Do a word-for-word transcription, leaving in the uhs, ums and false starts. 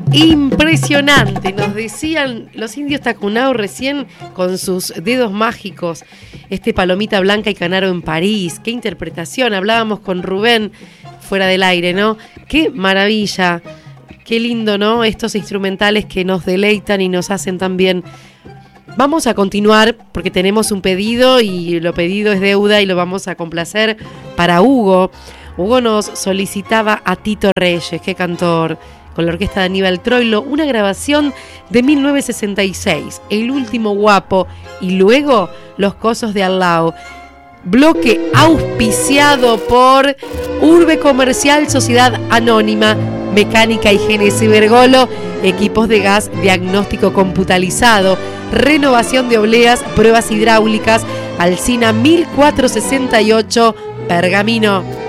Impresionante, nos decían los indios Tacunao recién con sus dedos mágicos, este Palomita Blanca y Canaro en París, qué interpretación, hablábamos con Rubén fuera del aire, ¿no? Qué maravilla, qué lindo, ¿no? Estos instrumentales que nos deleitan y nos hacen tan bien. Vamos a continuar porque tenemos un pedido y lo pedido es deuda y lo vamos a complacer para Hugo. Hugo nos solicitaba a Tito Reyes, qué cantor, con la orquesta de Aníbal Troilo, una grabación de mil novecientos sesenta y seis, El último guapo, y luego Los cosos de al lado. Bloque auspiciado por Urbe Comercial, Sociedad Anónima, Mecánica y G N C Bergolo, equipos de gas, diagnóstico computalizado, renovación de obleas, pruebas hidráulicas, Alsina mil cuatrocientos sesenta y ocho, Pergamino.